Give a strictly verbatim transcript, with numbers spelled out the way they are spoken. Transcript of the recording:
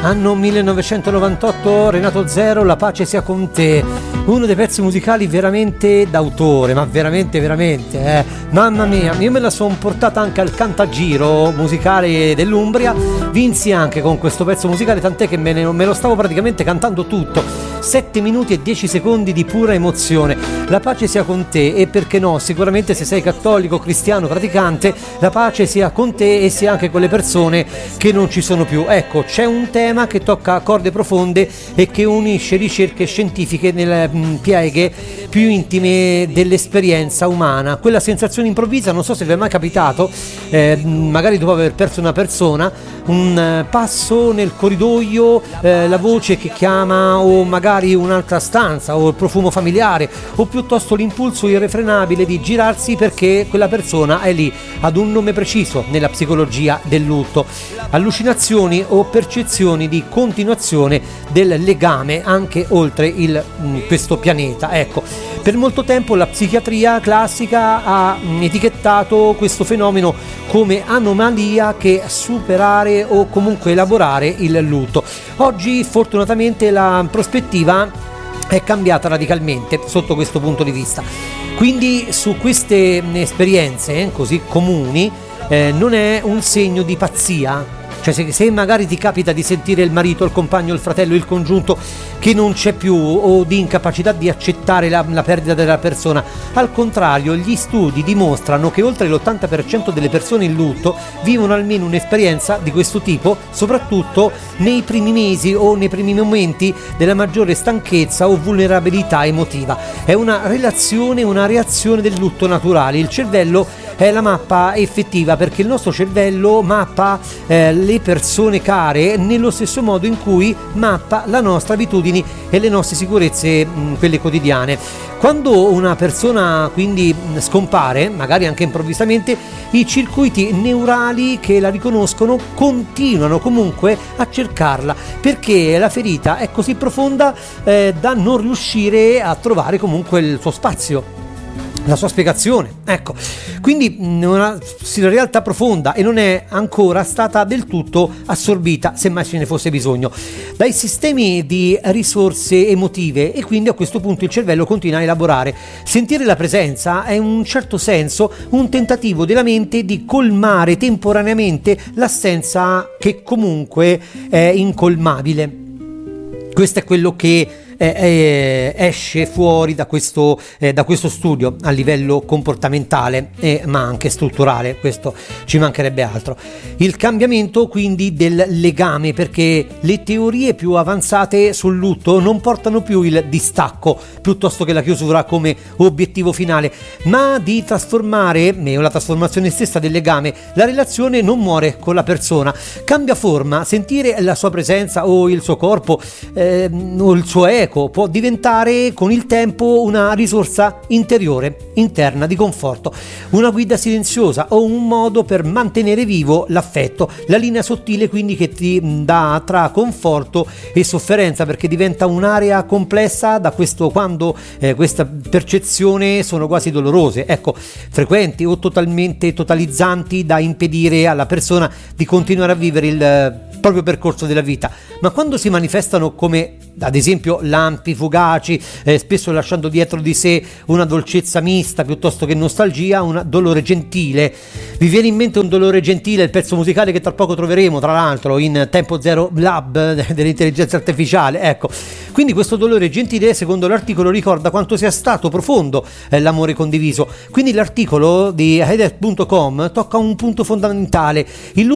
Anno millenovecentonovantotto, Renato Zero, La pace sia con te. Uno dei pezzi musicali veramente d'autore, ma veramente, veramente, eh. Mamma mia, io me la sono portata anche al Cantagiro musicale dell'Umbria. Vinsi anche con questo pezzo musicale, tant'è che me, ne, me lo stavo praticamente cantando tutto. sette minuti e dieci secondi di pura emozione. La pace sia con te, e perché no, sicuramente se sei cattolico, cristiano, praticante, la pace sia con te e sia anche con le persone che non ci sono più. Ecco, c'è un tema che tocca corde profonde e che unisce ricerche scientifiche nelle mh, pieghe più intime dell'esperienza umana. Quella sensazione improvvisa, non so se vi è mai capitato, eh, magari dopo aver perso una persona, un eh, passo nel corridoio, eh, la voce che chiama, o magari un'altra stanza, o il profumo familiare, o piuttosto l'impulso irrefrenabile di girarsi perché quella persona è lì, ad un nome preciso nella psicologia del lutto. Allucinazioni o percezioni di continuazione del legame anche oltre il, questo pianeta. Ecco, per molto tempo la psichiatria classica ha etichettato questo fenomeno come anomalia che superare o comunque elaborare il lutto. Oggi fortunatamente la prospettiva è cambiata radicalmente sotto questo punto di vista. Quindi su queste esperienze così comuni eh, non è un segno di pazzia. Cioè se, se magari ti capita di sentire il marito, il compagno, il fratello, il congiunto che non c'è più, o di incapacità di accettare la, la perdita della persona, al contrario gli studi dimostrano che oltre l'ottanta per cento delle persone in lutto vivono almeno un'esperienza di questo tipo, soprattutto nei primi mesi o nei primi momenti della maggiore stanchezza o vulnerabilità emotiva. È una relazione, una reazione del lutto naturale. Il cervello è la mappa effettiva, perché il nostro cervello mappa eh, le persone care nello stesso modo in cui mappa la nostra abitudini e le nostre sicurezze, mh, quelle quotidiane. Quando una persona quindi scompare, magari anche improvvisamente, i circuiti neurali che la riconoscono continuano comunque a cercarla, perché la ferita è così profonda eh, da non riuscire a trovare comunque il suo spazio, la sua spiegazione. Ecco, quindi una realtà profonda e non è ancora stata del tutto assorbita, semmai ce ne fosse bisogno, dai sistemi di risorse emotive, e quindi a questo punto il cervello continua a elaborare. Sentire la presenza è in un certo senso un tentativo della mente di colmare temporaneamente l'assenza che comunque è incolmabile. Questo è quello che Eh, eh, esce fuori da questo, eh, da questo studio a livello comportamentale, eh, ma anche strutturale. Questo ci mancherebbe altro. Il cambiamento quindi del legame, perché le teorie più avanzate sul lutto non portano più il distacco piuttosto che la chiusura come obiettivo finale, ma di trasformare, eh, la trasformazione stessa del legame. La relazione non muore con la persona, cambia forma. Sentire la sua presenza o il suo corpo, eh, o il suo eco può diventare con il tempo una risorsa interiore, interna, di conforto, una guida silenziosa o un modo per mantenere vivo l'affetto, la linea sottile quindi che ti dà tra conforto e sofferenza, perché diventa un'area complessa da questo, quando eh, questa percezione sono quasi dolorose, ecco, frequenti o totalmente totalizzanti, da impedire alla persona di continuare a vivere il eh, proprio percorso della vita. Ma quando si manifestano come ad esempio lampi fugaci, eh, spesso lasciando dietro di sé una dolcezza mista piuttosto che nostalgia, un dolore gentile. Vi viene in mente un dolore gentile, il pezzo musicale che tra poco troveremo tra l'altro in Tempo Zero Lab dell'intelligenza artificiale. Ecco, quindi questo dolore gentile, secondo l'articolo, ricorda quanto sia stato profondo eh, l'amore condiviso. Quindi l'articolo di Header punto com tocca un punto fondamentale. Il